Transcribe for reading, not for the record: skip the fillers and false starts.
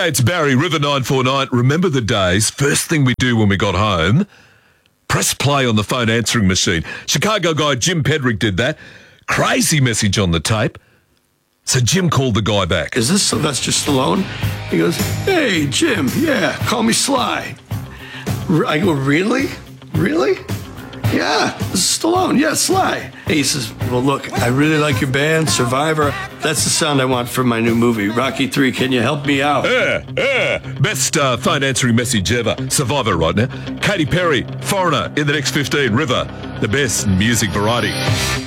G'day, it's Barry, River 949. Remember the days, first thing we do when we got home, press play on the phone answering machine. Chicago guy Jim Pedrick did that. Crazy message on the tape. So Jim called the guy back. Is this Sylvester Stallone? He goes, hey, Jim, yeah, call me Sly. I go, really? Really? Yeah, this is Stallone. Yeah, Sly. He says, well, look, I really like your band, Survivor. That's the sound I want for my new movie, Rocky 3. Can you help me out? Best phone answering message ever. Survivor right now. Katy Perry, Foreigner in the next 15. River, the best music variety.